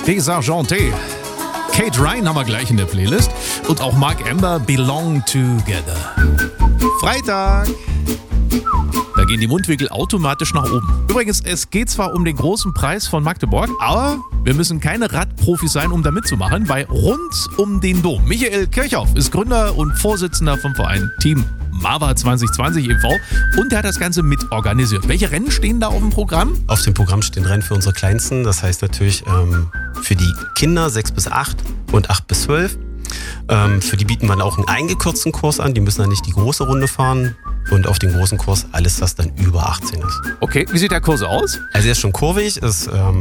Desargenté. Kate Ryan haben wir gleich in der Playlist. Und auch Mark Amber, Belong Together. Freitag. Da gehen die Mundwinkel automatisch nach oben. Übrigens, es geht zwar um den großen Preis von Magdeburg, aber wir müssen keine Radprofis sein, um da mitzumachen. Bei Rund um den Dom. Michael Kirchhoff ist Gründer und Vorsitzender vom Verein Team MAVA 2020 e.V. und der hat das Ganze mitorganisiert. Welche Rennen stehen da auf dem Programm? Auf dem Programm stehen Rennen für unsere Kleinsten. Das heißt natürlich für die Kinder 6 bis 8 und 8 bis 12. Für die bieten wir auch einen eingekürzten Kurs an. Die müssen dann nicht die große Runde fahren. Und auf den großen Kurs alles, was dann über 18 ist. Okay, wie sieht der Kurs aus? Also er ist schon kurvig, ist